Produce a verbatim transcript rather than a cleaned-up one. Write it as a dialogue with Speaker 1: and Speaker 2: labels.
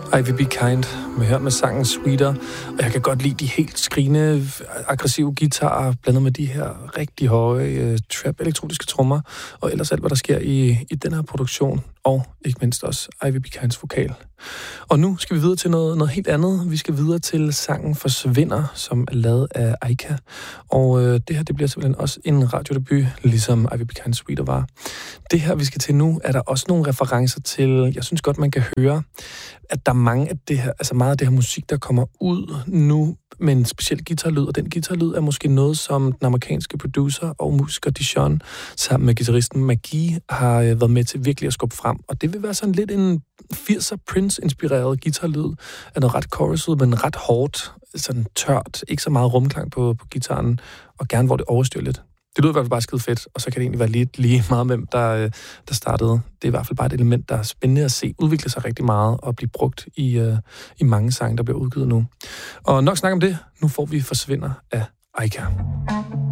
Speaker 1: I Will Be Kind med her med sangen Sweeter. Og jeg kan godt lide de helt skrigende, aggressive guitarer, blandet med de her rigtig høje uh, trap-elektroniske trommer, og ellers alt, hvad der sker i, i den her produktion, og ikke mindst også I Will Be Kinds vokal. Og nu skal vi videre til noget, noget helt andet. Vi skal videre til sangen Forsvinder, som er lavet af Aika. Og øh, det her, det bliver simpelthen også en radiodebut, ligesom I Will Be Kind Sweeter var. Det her, vi skal til nu, er der også nogle referencer til, jeg synes godt, man kan høre, at der er mange af det her, altså meget af det her musik, der kommer ud nu med en speciel guitarlyd, og den guitarlyd er måske noget, som den amerikanske producer og musiker Dijon sammen med guitaristen McGee har været med til virkelig at skubbe frem. Og det vil være sådan lidt en firser Prince-inspireret guitarlyd af noget ret choruset, men ret hårdt, sådan tørt, ikke så meget rumklang på, på guitaren, og gerne hvor det overstyrer lidt. Det lyder i hvert fald bare skide fedt, og så kan det egentlig være lidt lige meget hvem, der, der startede. Det er i hvert fald bare et element, der er spændende at se, udvikle sig rigtig meget og blive brugt i, uh, i mange sange, der bliver udgivet nu. Og nok snak om det. Nu får vi Forsvinder af Aika.